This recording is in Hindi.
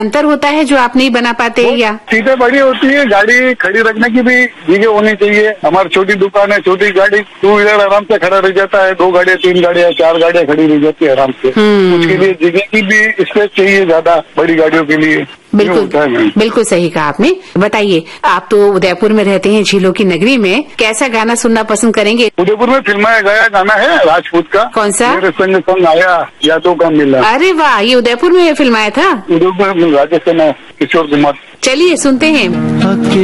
अंतर होता है जो आप नहीं बना पाते या? सीटें बड़ी होती है, गाड़ी खड़ी रखने की भी जगह होनी चाहिए। हमारी छोटी दुकान है, छोटी गाड़ी 2 व्हीलर आराम से खड़ा रह जाता है, 2 गाड़ियां 3 गाड़ियां 4 गाड़ियां खड़ी रह जाती है आराम से। उसके लिए जगह की भी स्पेस चाहिए ज्यादा बड़ी गाड़ियों के लिए। बिल्कुल सही कहा आपने। बताइए, आप तो उदयपुर में रहते हैं, झीलों की नगरी में, कैसा गाना सुनना पसंद करेंगे? उदयपुर में फिल्माया गया गाना है राजपूत का। कौन सा? मेरे संग आया यादों का मिला। अरे वाह, ये उदयपुर में फिल्माया था? उदयपुर में राजेश खन्ना, किशोर कुमार। चलिए सुनते हैं।